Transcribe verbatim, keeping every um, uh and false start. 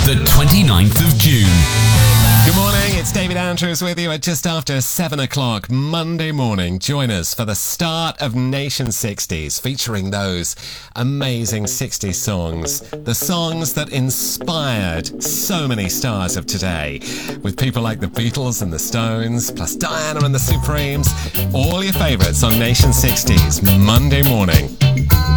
the twenty-ninth of June. Good morning, it's David Andrews with you at just after seven o'clock Monday morning. Join us for the start of Nation sixties, featuring those amazing sixties songs, the songs that inspired so many stars of today, with people like the Beatles and the Stones, plus Diana and the Supremes, all your favourites on Nation sixties Monday morning.